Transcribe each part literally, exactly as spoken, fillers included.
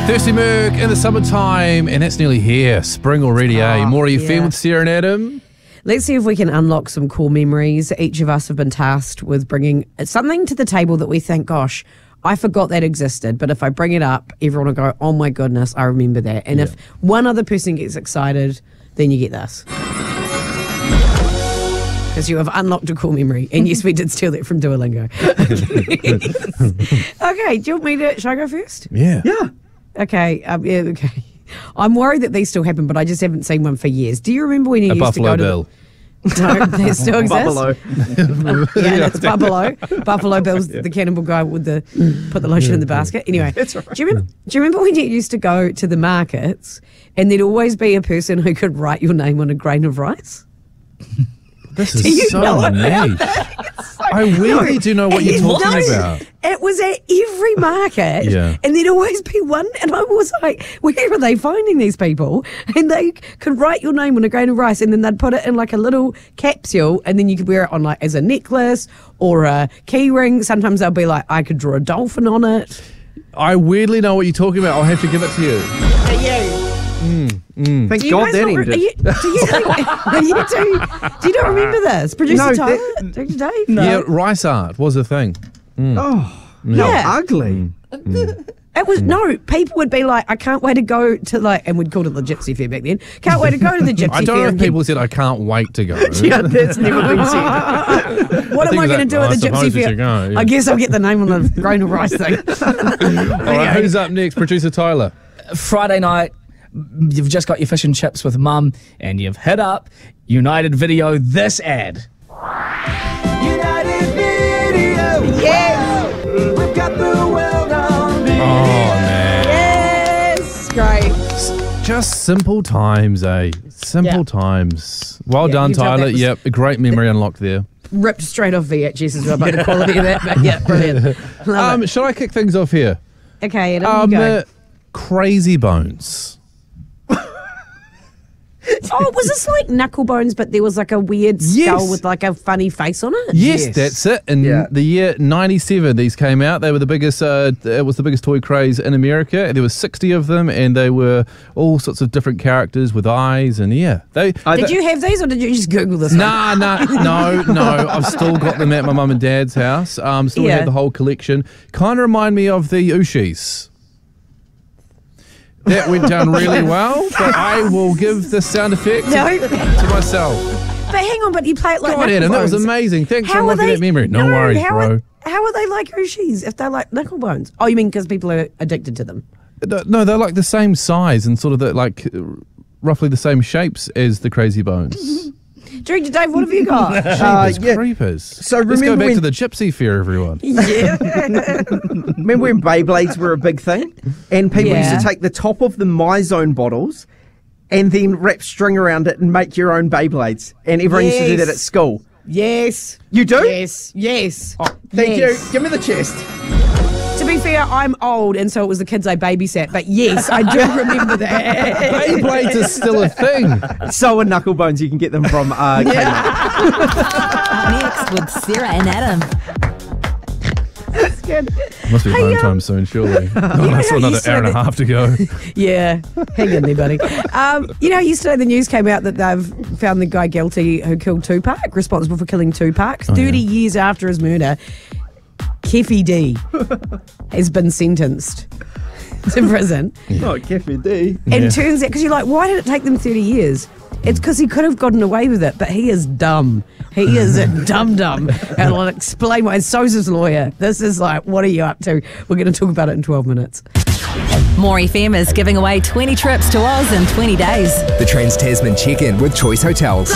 Thirsty Merc in the summertime, and that's nearly here. Spring already, eh? Oh, More you yeah. feel with Sarah and Adam? Let's see if we can unlock some core memories. Each of us have been tasked with bringing something to the table that we think, gosh, I forgot that existed. But if I bring it up, everyone will go, oh my goodness, I remember that. And Yeah. if one other person gets excited, then you get this. Because you have unlocked a core memory. And yes, we did steal that from Duolingo. Okay, do you want me to, should I go first? Yeah. Yeah. Okay, um, yeah, okay. I'm worried that these still happen, but I just haven't seen one for years. Do you remember when you A used Buffalo to go Bill. to the... No, they still exist. Buffalo. Yeah, that's Buffalo. Buffalo Bill's the cannibal guy with the put the lotion in the basket. Anyway, That's right. do you remember? Do you remember when you used to go to the markets and there'd always be a person who could write your name on a grain of rice? This Do you is so know about niche. I really do know what you're No, talking about. It was at every market, Yeah. and there'd always be one. And I was like, "Where are they finding these people?" And they could write your name on a grain of rice, and then they'd put it in like a little capsule, and then you could wear it on like as a necklace or a key ring. Sometimes they'll be like, "I could draw a dolphin on it." I weirdly know what you're talking about. I'll have to give it to you. Thank Do you God guys that not, ended. are you, do you think, you do, do you not remember this? Producer No, Tyler? that- Doctor Dave? Yeah, rice art was a thing. Oh, Yeah. how ugly. It was, no, people would be like, I can't wait to go to like, and we'd called it the Gypsy Fair back then. Can't wait to go to the Gypsy I don't Fair. know if and get- people said, I can't wait to go. Yeah, that's never been said. What am think I going to that- do I at the suppose Gypsy you Fair? should go, yeah. I guess I'll get the name on the grain of rice thing. All right, who's up next? Producer Tyler. Friday night, you've just got your fish and chips with mum, and you've hit up United Video this ad. United Video. Yes, We've got the world on video. Oh, man. yes, great. Just simple times, eh? Simple Yeah. times. Well Yeah, done, you told Tyler. that was- Yep, a great memory unlocked there. Ripped straight off V H S as well about the quality of that. But yeah, brilliant. Love Um, it. should I kick things off here? Okay, Adam, Um, you go. uh, Crazy Bones. Oh, was this like Knucklebones, but there was like a weird skull Yes. with like a funny face on it? Yes, Yes. that's it. In Yeah. the year ninety-seven, these came out. They were the biggest. Uh, it was the biggest toy craze in America. There were sixty of them, and they were all sorts of different characters with eyes. And yeah, they. I Did th- you have these or did you just Google this one? Nah, nah, no, no. I've still got them at my mum and dad's house. Um, still Yeah. have the whole collection. Kind of remind me of the Ushis. That went down really well, but I will give the sound effect No. to myself. But hang on, but you play it like God, Adam, that was Knucklebones. amazing. Thanks for How are unlocking they? that memory. No, worries, how bro. Are, how are they like Ushis if they're like Knucklebones? Oh, you mean because people are addicted to them? No, No, they're like the same size and sort of the, like uh, roughly the same shapes as the Crazy Bones. Director Dave, what have you got? Uh, Jeepers yeah. creepers. So Let's go remember back when- to the Gypsy Fair, everyone. yeah. Remember when Beyblades were a big thing? And people Yeah. used to take the top of the MyZone bottles and then wrap string around it and make your own Beyblades. And everyone used to do that Yes. at school. Yes. You do? Yes. Yes. Thank Yes. you. Give me the chest. To be fair, I'm old, and so it was the kids I babysat. But yes, I do remember that. Beyblades is still a thing. So are Knucklebones. You can get them from uh, Kmart. Next with Sarah and Adam. That's good. Must be Hey, home um, time soon, surely. Oh, know that's how another you said hour and a that- half to go. Yeah, hang in there, buddy. Um, you know, yesterday the news came out that they've found the guy guilty who killed Tupac, responsible for killing Tupac. thirty yeah. years after his murder, Keffy D has been sentenced to prison. Oh, Cafe D. And Yeah. turns out, because you're like, why did it take them thirty years? It's because he could have gotten away with it, but he is dumb. He is a dum dum. And I'll explain why. And so's his lawyer. This is like, what are you up to? We're going to talk about it in twelve minutes. More F M is giving away twenty trips to Oz in twenty days. The Trans Tasman check-in with Choice Hotels.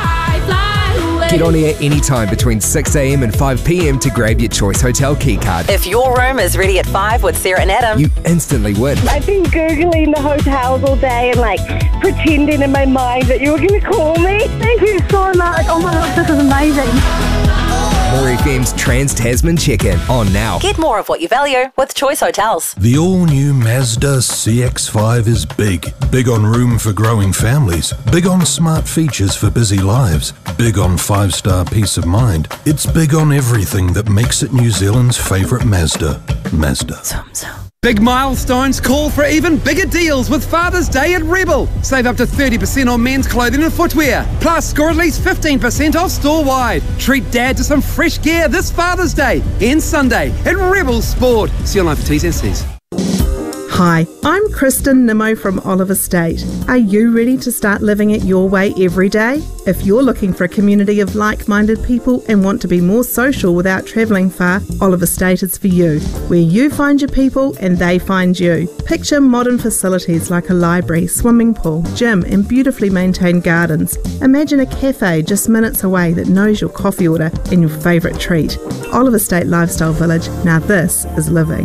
Get on air anytime between six a.m. and five p.m. to grab your Choice Hotel keycard. If your room is ready at five with Sarah and Adam, You instantly win. I've been Googling the hotels all day and like pretending in my mind that you were going to call me. Thank you so much. Oh my gosh, this is amazing. More F M's Trans Tasman check-in on now. get more of what you value with Choice Hotels. The all-new Mazda C X five is big. Big on room for growing families. Big on smart features for busy lives. Big on five-star peace of mind. It's big on everything that makes it New Zealand's favourite Mazda. Mazda. Zoom, zoom. Big milestones call for even bigger deals with Father's Day at Rebel. Save up to thirty percent on men's clothing and footwear. Plus, score at least fifteen percent off store-wide. Treat Dad to some fresh gear this Father's Day and Sunday at Rebel Sport. See you online for T's and C's. Hi, I'm Kristen Nimmo from Oliver State. Are you ready to start living it your way every day? If you're looking for a community of like-minded people and want to be more social without travelling far, Oliver State is for you, where you find your people and they find you. Picture modern facilities like a library, swimming pool, gym and beautifully maintained gardens. Imagine a cafe just minutes away that knows your coffee order and your favourite treat. Oliver State Lifestyle Village, now this is living.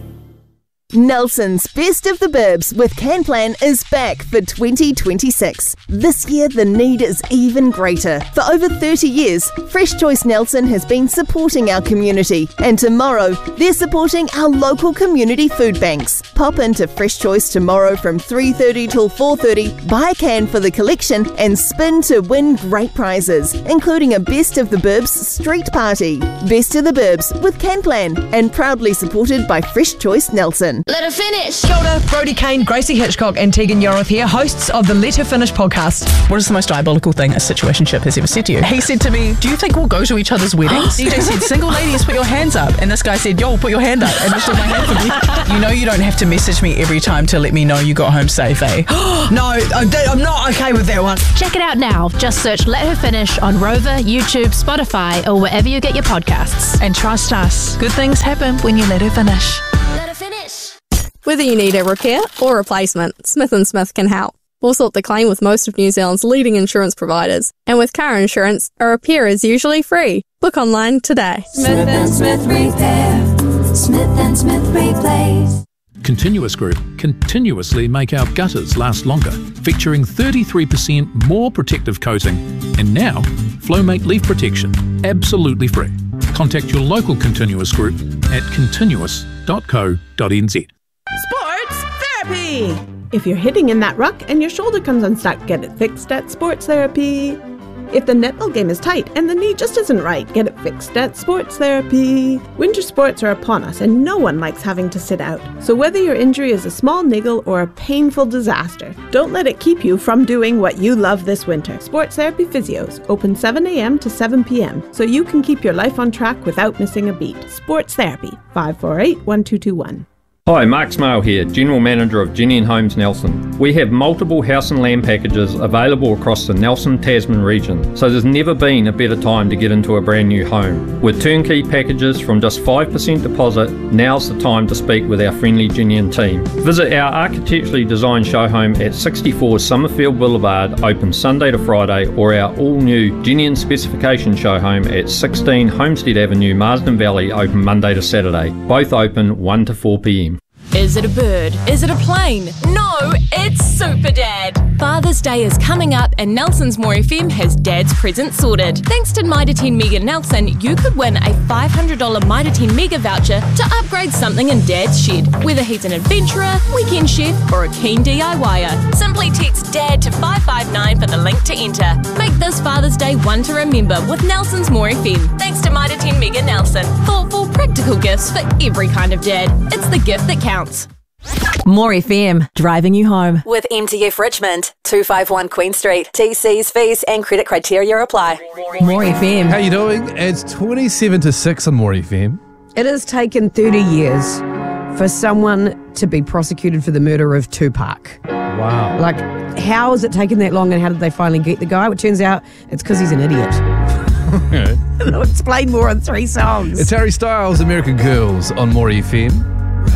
Nelson's Best of the Bibs with CanPlan is back for twenty twenty-six. This year the need is even greater. For over thirty years, Fresh Choice Nelson has been supporting our community, and tomorrow they're supporting our local community food banks. Pop into Fresh Choice tomorrow from three thirty till four thirty, buy a can for the collection and spin to win great prizes, including a Best of the Bibs street party. Best of the Bibs with CanPlan and proudly supported by Fresh Choice Nelson. Let her finish. Kia ora, Brody Kane, Gracie Hitchcock and Tegan Yoroth here, hosts of the Let Her Finish podcast. What is the most diabolical thing a situationship has ever said to you? He said to me, do you think we'll go to each other's weddings? D J said, single ladies, put your hands up. And this guy said, yo, put your hand up. And lifted my hand for me. You know you don't have to message me every time to let me know you got home safe, eh? No, I'm not okay with that one. Check it out now. Just search Let Her Finish on Rover, YouTube, Spotify or wherever you get your podcasts. And trust us, good things happen when you let her finish. Let her finish. Whether you need a repair or replacement, Smith and Smith can help. We'll sort the claim with most of New Zealand's leading insurance providers. And with car insurance, a repair is usually free. Book online today. Smith and Smith Repair. Smith and Smith Replace. Continuous Group continuously make our gutters last longer, featuring thirty-three percent more protective coating. And now, Flowmate Leaf Protection, absolutely free. Contact your local Continuous Group at continuous dot co dot n z. Sports Therapy! If you're hitting in that ruck and your shoulder comes unstuck, get it fixed at Sports Therapy. If the netball game is tight and the knee just isn't right, get it fixed at Sports Therapy. Winter sports are upon us and no one likes having to sit out. So whether your injury is a small niggle or a painful disaster, don't let it keep you from doing what you love this winter. Sports Therapy Physios, open seven a.m. to seven p.m. so you can keep your life on track without missing a beat. Sports Therapy, five four eight, one two two one. Hi, Mark Smale here, General Manager of Jenny and Homes Nelson. We have multiple house and land packages available across the Nelson Tasman region, so there's never been a better time to get into a brand new home. With turnkey packages from just five percent deposit, now's the time to speak with our friendly Genian team. Visit our architecturally designed show home at sixty-four Summerfield Boulevard, open Sunday to Friday, or our all-new Genian specification show home at sixteen Homestead Avenue, Marsden Valley, open Monday to Saturday. Both open one to four p.m. Is it a bird? Is it a plane? No, it's Super Dad. Father's Day is coming up and Nelson's More F M has Dad's present sorted. Thanks to Mitre ten Mega Nelson, you could win a five hundred dollars Mitre ten Mega voucher to upgrade something in Dad's shed. Whether he's an adventurer, weekend chef or a keen DIYer. Simply text DAD to five five nine for the link to enter. Make this Father's Day one to remember with Nelson's More F M. Thanks to Mitre ten Mega Nelson. Thoughtful, practical gifts for every kind of dad. It's the gift that counts. More F M, driving you home. With M T F Richmond, two fifty-one Queen Street. T Cs, fees and credit criteria apply. More F M. How you doing? It's twenty-seven to six on More F M. It has taken thirty years for someone to be prosecuted for the murder of Tupac. Wow. Like, how has it taken that long and how did they finally get the guy? Well, it turns out it's because he's an idiot. Okay. I'll explain more in three songs. It's Harry Styles, American Girls on More F M.